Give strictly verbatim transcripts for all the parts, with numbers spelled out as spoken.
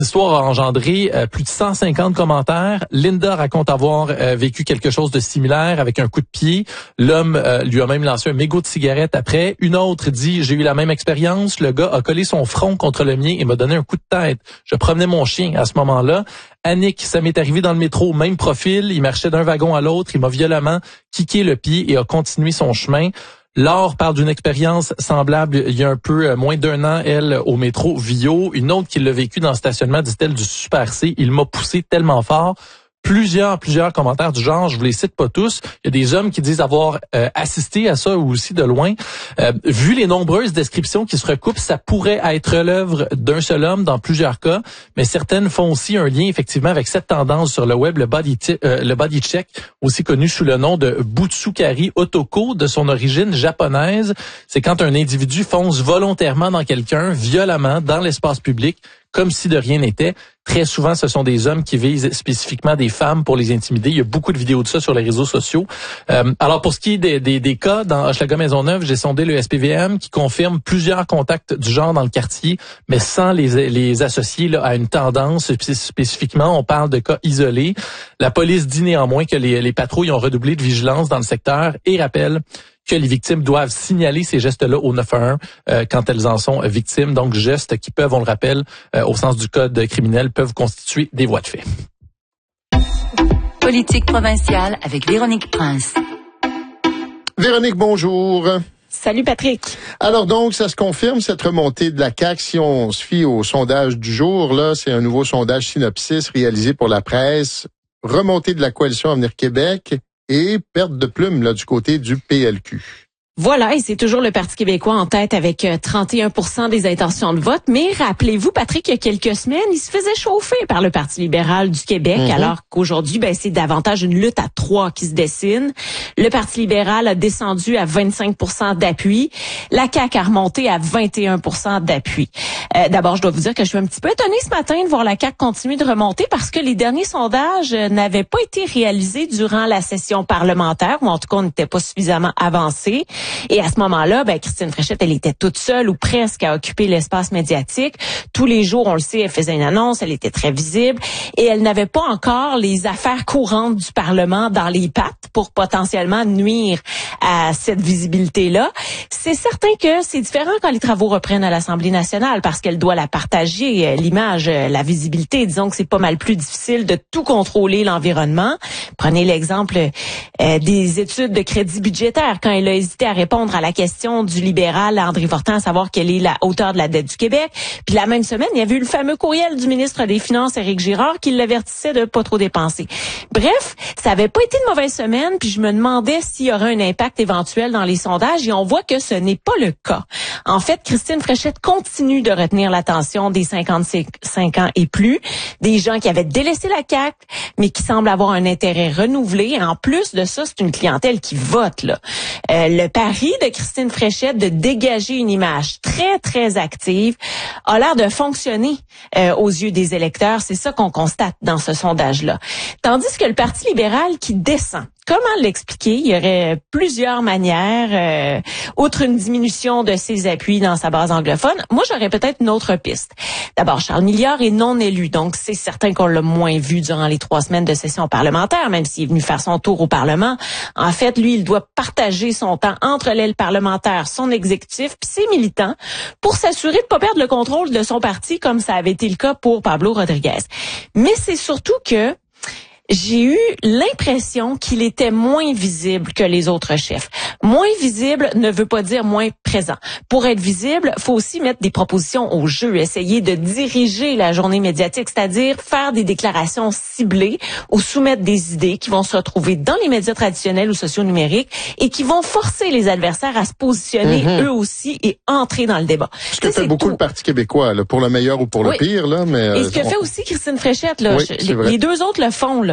L'histoire a engendré euh, plus de cent cinquante commentaires. Linda raconte avoir euh, vécu quelque chose de similaire avec un coup de pied. L'homme euh, lui a même lancé un mégot de cigarette après. Une autre dit « J'ai eu la même expérience. Le gars a collé son front contre le mien et m'a donné un coup de tête. Je promenais mon chien à ce moment-là. » Annick, ça m'est arrivé dans le métro, même profil. Il marchait d'un wagon à l'autre. Il m'a violemment kické le pied et a continué son chemin. Laure parle d'une expérience semblable il y a un peu moins d'un an, elle, au métro Vio. Une autre qui l'a vécu dans le stationnement, dit-elle, du Super C. Il m'a poussé tellement fort. Plusieurs, plusieurs commentaires du genre, je vous les cite pas tous. Il y a des hommes qui disent avoir euh, assisté à ça ou aussi de loin. Euh, vu les nombreuses descriptions qui se recoupent, ça pourrait être l'œuvre d'un seul homme dans plusieurs cas, mais certaines font aussi un lien effectivement avec cette tendance sur le web, le body, t- euh, le body check, aussi connu sous le nom de Butsukari Otoko, de son origine japonaise. C'est quand un individu fonce volontairement dans quelqu'un, violemment, dans l'espace public, comme si de rien n'était. Très souvent, ce sont des hommes qui visent spécifiquement des femmes pour les intimider. Il y a beaucoup de vidéos de ça sur les réseaux sociaux. Euh, alors, pour ce qui est des, des, des cas, dans Hochelaga Maisonneuve, j'ai sondé le S P V M qui confirme plusieurs contacts du genre dans le quartier, mais sans les, les associer là, à une tendance spécifiquement. On parle de cas isolés. La police dit néanmoins que les, les patrouilles ont redoublé de vigilance dans le secteur et rappelle que les victimes doivent signaler ces gestes-là au neuf un un euh, quand elles en sont victimes. Donc, gestes qui peuvent, on le rappelle, euh, au sens du code criminel, peuvent constituer des voies de fait. Politique provinciale avec Véronique Prince. Véronique, bonjour. Salut Patrick. Alors donc, ça se confirme, cette remontée de la C A Q, si on se fie au sondage du jour, là, c'est un nouveau sondage Synopsis réalisé pour la presse. Remontée de la coalition Avenir Québec et perte de plume là du côté du P L Q. Voilà, et c'est toujours le Parti québécois en tête avec trente et un pour cent des intentions de vote. Mais rappelez-vous, Patrick, il y a quelques semaines, il se faisait chauffer par le Parti libéral du Québec, mm-hmm. alors qu'aujourd'hui, ben, c'est davantage une lutte à trois qui se dessine. Le Parti libéral a descendu à vingt-cinq pour cent d'appui. La C A Q a remonté à vingt et un pour cent d'appui. Euh, d'abord, je dois vous dire que je suis un petit peu étonnée ce matin de voir la C A Q continuer de remonter parce que les derniers sondages n'avaient pas été réalisés durant la session parlementaire, ou en tout cas, on n'était pas suffisamment avancé. Et à ce moment-là, ben, Christine Fréchette, elle était toute seule ou presque à occuper l'espace médiatique. Tous les jours, on le sait, elle faisait une annonce, elle était très visible et elle n'avait pas encore les affaires courantes du Parlement dans les pattes pour potentiellement nuire à cette visibilité-là. C'est certain que c'est différent quand les travaux reprennent à l'Assemblée nationale parce qu'elle doit la partager, l'image, la visibilité. Disons que c'est pas mal plus difficile de tout contrôler l'environnement. Prenez l'exemple euh, des études de crédit budgétaire quand elle a hésité à répondre à la question du libéral André Fortin, à savoir quelle est la hauteur de la dette du Québec. Puis la même semaine, il y avait eu le fameux courriel du ministre des Finances, Éric Girard, qui l'avertissait de pas trop dépenser. Bref, ça avait pas été une mauvaise semaine, puis je me demandais s'il y aurait un impact éventuel dans les sondages, et on voit que ce n'est pas le cas. En fait, Christine Fréchette continue de retenir l'attention des cinquante-cinq ans et plus, des gens qui avaient délaissé la C A Q, mais qui semblent avoir un intérêt renouvelé. En plus de ça, c'est une clientèle qui vote, là. Euh, le pari de Christine Fréchette de dégager une image très, très active a l'air de fonctionner euh, aux yeux des électeurs. C'est ça qu'on constate dans ce sondage-là. Tandis que le Parti libéral qui descend, comment l'expliquer? Il y aurait plusieurs manières, euh, outre une diminution de ses appuis dans sa base anglophone. Moi, j'aurais peut-être une autre piste. D'abord, Charles Milliard est non élu, donc c'est certain qu'on l'a moins vu durant les trois semaines de session parlementaire, même s'il est venu faire son tour au Parlement. En fait, lui, il doit partager son temps entre l'aile parlementaire, son exécutif, puis ses militants, pour s'assurer de pas perdre le contrôle de son parti, comme ça avait été le cas pour Pablo Rodriguez. Mais c'est surtout que j'ai eu l'impression qu'il était moins visible que les autres chefs. Moins visible ne veut pas dire moins présent. Pour être visible, faut aussi mettre des propositions au jeu, essayer de diriger la journée médiatique, c'est-à-dire faire des déclarations ciblées ou soumettre des idées qui vont se retrouver dans les médias traditionnels ou sociaux numériques et qui vont forcer les adversaires à se positionner mm-hmm. eux aussi et entrer dans le débat. Ce que fait beaucoup tout. le Parti québécois, là, pour le meilleur ou pour oui. le pire, là, mais et ce que on... fait aussi Christine Fréchette, là, oui, je, les, les deux autres le font, là.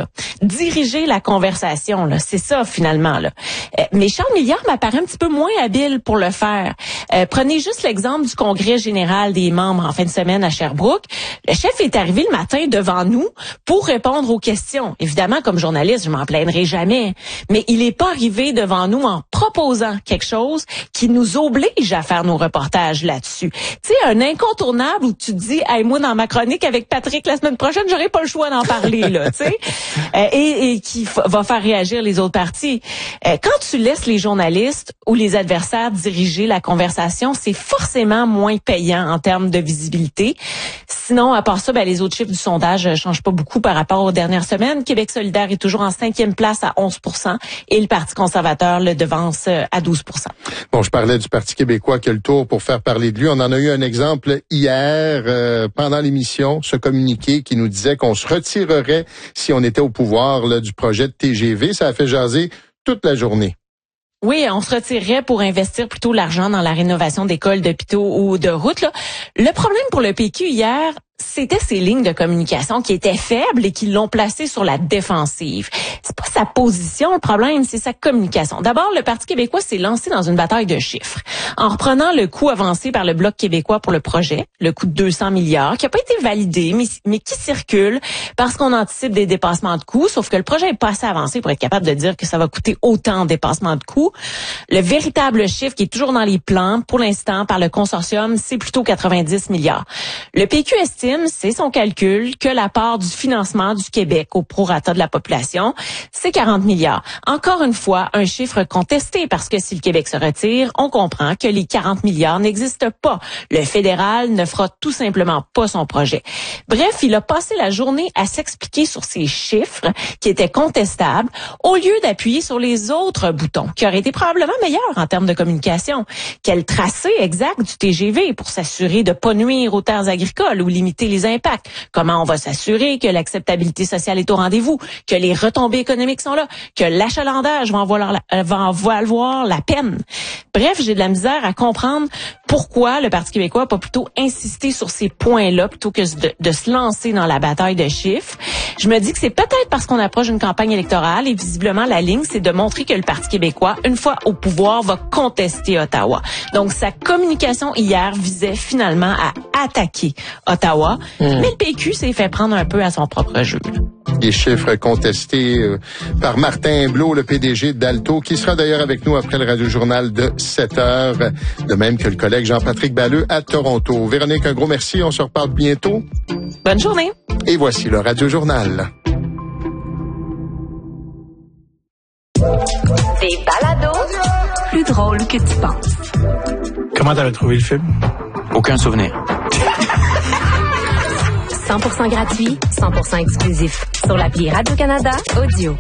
Diriger la conversation, là, c'est ça finalement. Là. Euh, mais Charles Milliard m'apparaît un petit peu moins habile pour le faire. Euh, prenez juste l'exemple du congrès général des membres en fin de semaine à Sherbrooke. Le chef est arrivé le matin devant nous pour répondre aux questions. Évidemment, comme journaliste, je m'en plaindrai jamais, mais il n'est pas arrivé devant nous en proposant quelque chose qui nous oblige à faire nos reportages là-dessus. Tu sais, un incontournable où tu te dis, hey, moi, dans ma chronique avec Patrick la semaine prochaine, j'aurai pas le choix d'en parler, là, tu sais, euh, et, et qui f- va faire réagir les autres parties. Euh, quand tu laisses les journalistes ou les adversaires diriger la conversation, c'est forcément moins payant en termes de visibilité. Sinon, à part ça, ben, les autres chiffres du sondage ne changent pas beaucoup par rapport aux dernières semaines. Québec solidaire est toujours en cinquième place à onze pour cent et le Parti conservateur le devance à douze pour cent. Bon, je parlais du Parti québécois qui a le tour pour faire parler de lui. On en a eu un exemple hier euh, pendant l'émission, ce communiqué qui nous disait qu'on se retirerait si on était au pouvoir là, du projet de T G V. Ça a fait jaser toute la journée. Oui, on se retirerait pour investir plutôt l'argent dans la rénovation d'écoles, d'hôpitaux ou de routes. Là. Le problème pour le P Q hier, c'était ces lignes de communication qui étaient faibles et qui l'ont placé sur la défensive. C'est pas sa position, le problème, c'est sa communication. D'abord, le Parti québécois s'est lancé dans une bataille de chiffres. En reprenant le coût avancé par le Bloc québécois pour le projet, le coût de deux cents milliards, qui n'a pas été validé, mais, mais qui circule parce qu'on anticipe des dépassements de coûts, sauf que le projet est pas assez avancé pour être capable de dire que ça va coûter autant de dépassements de coûts. Le véritable chiffre qui est toujours dans les plans, pour l'instant, par le consortium, c'est plutôt quatre-vingt-dix milliards. Le P Q estime, c'est son calcul, que la part du financement du Québec au prorata de la population, c'est quarante milliards. Encore une fois, un chiffre contesté parce que si le Québec se retire, on comprend que les quarante milliards n'existent pas. Le fédéral ne fera tout simplement pas son projet. Bref, il a passé la journée à s'expliquer sur ces chiffres qui étaient contestables au lieu d'appuyer sur les autres boutons qui auraient été probablement meilleurs en termes de communication. Quel tracé exact du T G V pour s'assurer de ne pas nuire aux terres agricoles ou limiter les impacts? Comment on va s'assurer que l'acceptabilité sociale est au rendez-vous, que les retombées économiques sont là, que l'achalandage va en valoir la, va en valoir la peine? Bref, j'ai de la misère à comprendre pourquoi le Parti québécois n'a pas plutôt insisté sur ces points-là plutôt que de, de se lancer dans la bataille de chiffres. Je me dis que c'est peut-être parce qu'on approche d'une campagne électorale et visiblement la ligne, c'est de montrer que le Parti québécois, une fois au pouvoir, va contester Ottawa. Donc, sa communication hier visait finalement à attaquer Ottawa, mmh. mais le P Q s'est fait prendre un peu à son propre jeu. Des chiffres contestés euh, par Martin Blot, le P D G d'Alto, qui sera d'ailleurs avec nous après le Radio-Journal de sept heures, de même que le collègue Jean-Patrick Balleux à Toronto. Véronique, un gros merci, on se reparle bientôt. Bonne journée. Et voici le Radio-Journal. Des balados plus drôles que tu penses. Comment t'avais trouvé le film? Aucun souvenir. cent pour cent gratuit, cent pour cent exclusif. Sur l'appli Radio-Canada Audio.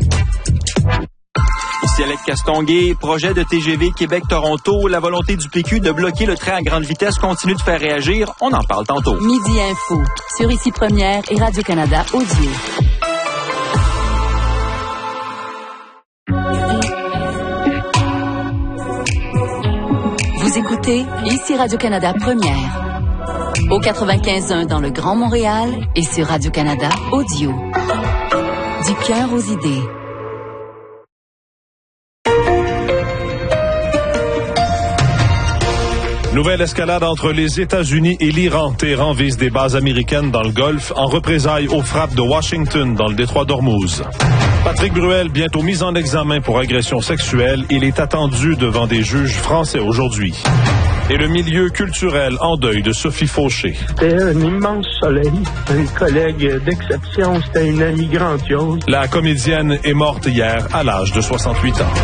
Ici Alex Castonguay, projet de T G V Québec-Toronto. La volonté du P Q de bloquer le train à grande vitesse continue de faire réagir. On en parle tantôt. Midi Info, sur Ici Première et Radio-Canada Audio. Vous écoutez Ici Radio-Canada Première. Au quatre-vingt-quinze point un dans le Grand Montréal et sur Radio-Canada Audio. Du cœur aux idées. Nouvelle escalade entre les États-Unis et l'Iran. Téhéran vise des bases américaines dans le Golfe en représailles aux frappes de Washington dans le détroit d'Ormuz. Patrick Bruel, bientôt mis en examen pour agression sexuelle. Il est attendu devant des juges français aujourd'hui. Et le milieu culturel en deuil de Sophie Fauché. C'était un immense soleil, un collègue d'exception, c'était une amie grandiose. La comédienne est morte hier à l'âge de soixante-huit ans.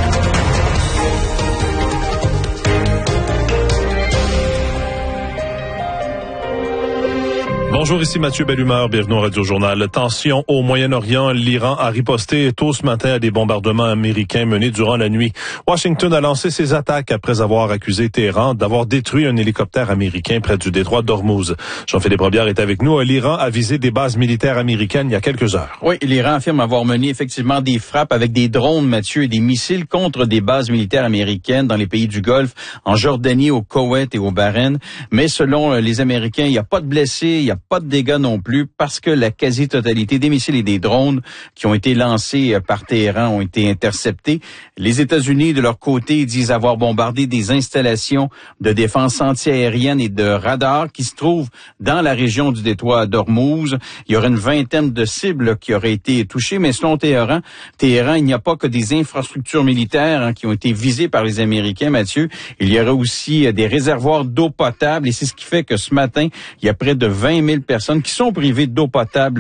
Bonjour, ici Mathieu Bellumeur, bienvenue au Radio-Journal. Tension au Moyen-Orient, l'Iran a riposté tôt ce matin à des bombardements américains menés durant la nuit. Washington a lancé ses attaques après avoir accusé Téhéran d'avoir détruit un hélicoptère américain près du détroit d'Ormuz. Jean-Philippe Robillard est avec nous. L'Iran a visé des bases militaires américaines il y a quelques heures. Oui, l'Iran affirme avoir mené effectivement des frappes avec des drones, Mathieu, et des missiles contre des bases militaires américaines dans les pays du Golfe, en Jordanie, au Koweït et au Bahreïn. Mais selon les Américains, il n'y a pas de blessés, il n'y a pas pas de dégâts non plus parce que la quasi-totalité des missiles et des drones qui ont été lancés par Téhéran ont été interceptés. Les États-Unis, de leur côté, disent avoir bombardé des installations de défense antiaérienne et de radars qui se trouvent dans la région du détroit d'Ormuz. Il y aurait une vingtaine de cibles qui auraient été touchées, mais selon Téhéran, Téhéran, il n'y a pas que des infrastructures militaires hein, qui ont été visées par les Américains, Mathieu. Il y aurait aussi des réservoirs d'eau potable et c'est ce qui fait que ce matin, il y a près de vingt mille personnes qui sont privées d'eau potable